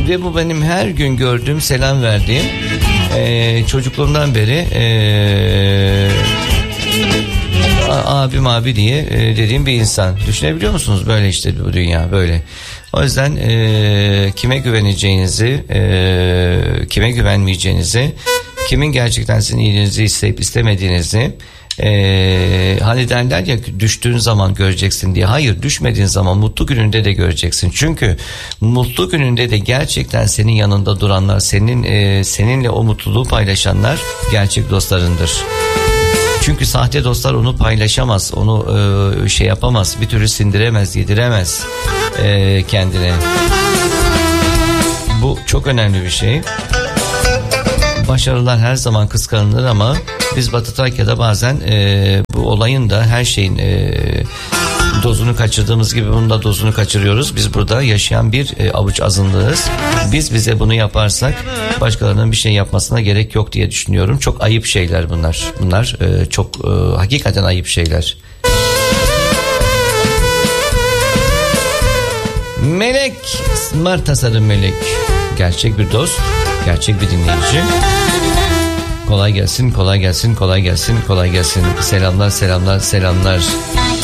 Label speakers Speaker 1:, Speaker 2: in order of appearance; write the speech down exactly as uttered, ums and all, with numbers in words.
Speaker 1: Ve bu benim her gün gördüğüm, selam verdiğim, e, çocukluğumdan beri e, abim abi diye e, dediğim bir insan. Düşünebiliyor musunuz? Böyle işte bu dünya böyle. O yüzden e, kime güveneceğinizi, e, kime güvenmeyeceğinizi, kimin gerçekten sizin iyiliğinizi isteyip istemediğinizi, e, hani derler ya düştüğün zaman göreceksin diye. Hayır, düşmediğin zaman mutlu gününde de göreceksin. Çünkü mutlu gününde de gerçekten senin yanında duranlar, senin e, seninle o mutluluğu paylaşanlar gerçek dostlarındır. Çünkü sahte dostlar onu paylaşamaz, onu e, şey yapamaz, bir türlü sindiremez, yediremez e, kendine. Bu çok önemli bir şey. Başarılar her zaman kıskanılır ama biz Batı Trakya'da bazen e, bu olayın da her şeyin e, dozunu kaçırdığımız gibi bunun da dozunu kaçırıyoruz. Biz burada yaşayan bir e, avuç azınlığız. Biz bize bunu yaparsak başkalarının bir şey yapmasına gerek yok diye düşünüyorum. Çok ayıp şeyler bunlar. Bunlar e, çok e, hakikaten ayıp şeyler. Melek, Smart Tasarım Melek. Gerçek bir dost, gerçek bir dinleyici. Kolay gelsin, kolay gelsin, kolay gelsin, kolay gelsin. Selamlar, selamlar, selamlar.